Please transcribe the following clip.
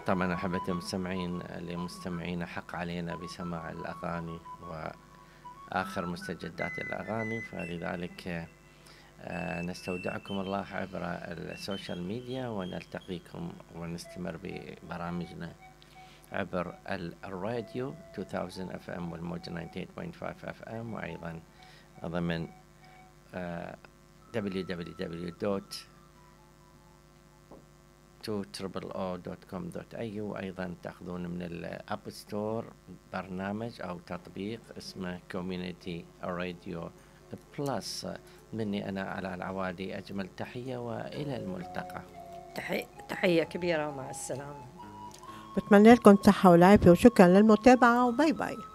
طبعا أحبة المستمعين لمستمعين حق علينا بسماع الأغاني وآخر مستجدات الأغاني، فلذلك نستودعكم الله عبر السوشيال ميديا، ونلتقيكم ونستمر ببرامجنا عبر الراديو 2000 اف ام والموج 98.5 اف ام، وأيضا ضمن www.2oo.com.au، وأيضا تأخذون من الأب ستور برنامج أو تطبيق اسمه كوميونيتي راديو بلس. مني أنا على العوادي أجمل تحية، وإلى الملتقى. تحية كبيرة ومع السلامة. بتمنى لكم صحة والعافية وشكرا للمتابعة، وباي باي.